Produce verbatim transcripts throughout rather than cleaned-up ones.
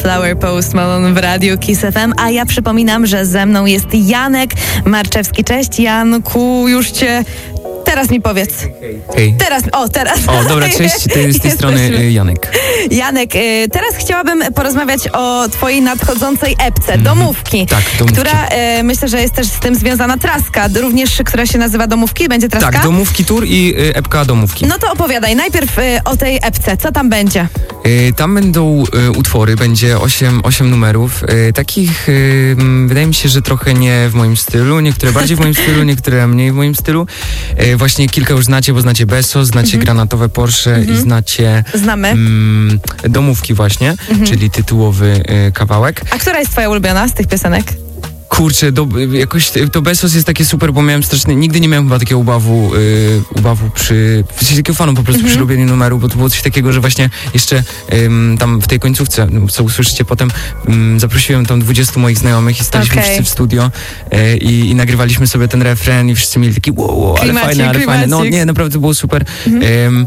Wildflower Post Malone w Radiu Kiss F M, a ja przypominam, że ze mną jest Janek Marczewski. Cześć Janku, już cię... Teraz mi powiedz. Hej. Teraz, o teraz. O, dobra, cześć, z tej, z tej strony y, Janek. Janek, y, teraz chciałabym porozmawiać o twojej nadchodzącej epce, mm. Domówki. Tak, Domówki. Która, y, myślę, że jest też z tym związana traska, również, która się nazywa Domówki, będzie traska? Tak, Domówki Tour i y, epka Domówki. No to opowiadaj, najpierw y, o tej epce, co tam będzie? Y, tam będą y, utwory, będzie osiem, osiem numerów, y, takich, y, wydaje mi się, że trochę nie w moim stylu, niektóre bardziej w moim stylu, niektóre mniej w moim stylu. Y, właśnie kilka już znacie, bo znacie Beso, znacie mhm. Granatowe Porsche mhm. i znacie... Znamy. Mm, Domówki właśnie, mhm. czyli tytułowy y, kawałek. A która jest twoja ulubiona z tych piosenek? Kurczę, do, jakoś to Besos jest takie super, bo miałem strasznie, nigdy nie miałem chyba takiego ubawu, yy, ubawu przy, w sensie takiego fanu po prostu mm-hmm. przy robieniu numeru, bo to było coś takiego, że właśnie jeszcze ym, tam w tej końcówce, no, co usłyszycie potem, ym, zaprosiłem tam dwudziestu moich znajomych i staliśmy okay. wszyscy w studio yy, i, i nagrywaliśmy sobie ten refren i wszyscy mieli taki wow, wow ale klimacik, fajne, ale klimacik. fajne. No nie, naprawdę było super. Mm-hmm. Ym,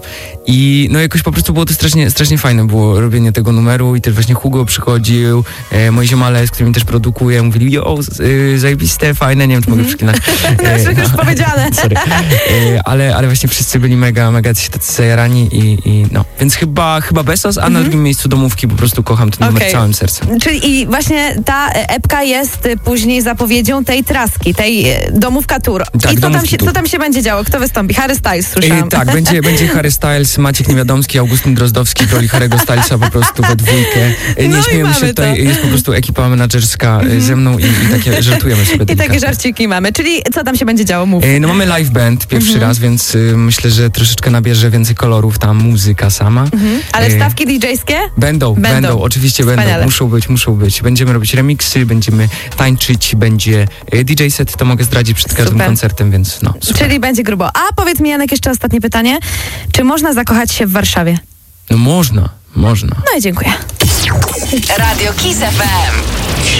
I no jakoś po prostu było to strasznie, strasznie fajne było robienie tego numeru i też właśnie Hugo przychodził, yy, moi ziomale, z którymi też produkuję, mówili, jo, yy, zajebiste, fajne, nie wiem, czy mogę przeklinać. No, już no, powiedziane. Sorry. Yy, ale, ale właśnie wszyscy byli mega, mega się tacy zajarani i, i no. Więc chyba, chyba Besos, a mm-hmm. na drugim miejscu Domówki, po prostu kocham ten numer okay. całym sercem. Czyli i właśnie ta epka jest później zapowiedzią tej traski, tej Domówka Tour. Tak, I co tam, się, tour. co tam się będzie działo? Kto wystąpi? Harry Styles, słyszałam. Yy, tak, będzie, będzie Harry Styles, Maciek Niewiadomski, Augustyn Drozdowski w roli Harry'ego Stylesa po prostu we dwójkę. Yy, nie no śmiejemy się tutaj, to. Jest po prostu ekipa menadżerska mm-hmm. ze mną i, i takie żartujemy sobie. I takie żarciki mamy. Czyli co tam się będzie działo? Mów. Yy, no mamy live band pierwszy mm-hmm. raz, więc yy, myślę, że troszeczkę nabierze więcej kolorów ta muzyka sama. Mm-hmm. Ale wstawki yy, didżejskie? Będą, będą, będą, oczywiście Wspaniale. będą. Muszą być, muszą być. Będziemy robić remiksy, będziemy tańczyć, będzie yy, D J set, to mogę zdradzić przed każdym super. koncertem, więc no super. Czyli będzie grubo. A powiedz mi, Janek, jeszcze ostatnie pytanie. Czy można zakochać się w Warszawie? No można, można. No i dziękuję. Radio Kiss F M.